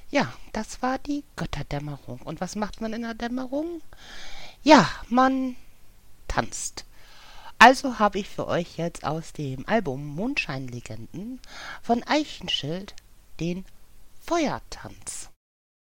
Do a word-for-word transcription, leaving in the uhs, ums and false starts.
Ja, das war die Götterdämmerung. Und was macht man in der Dämmerung? Ja, man tanzt. Also habe ich für euch jetzt aus dem Album Mondscheinlegenden von Eichenschild den Feuertanz.